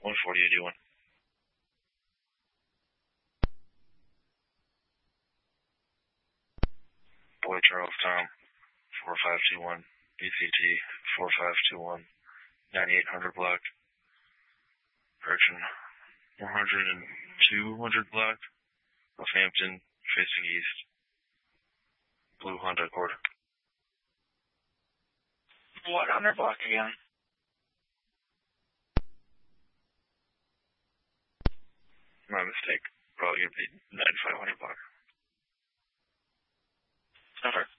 14081. Boy Charles Tom, 4521. BCT, 4521. 9800 block. Correction, 10200 block. Northampton, facing east. Blue Honda Accord. What on their block again? My mistake. Probably going to be 9500 block. Okay.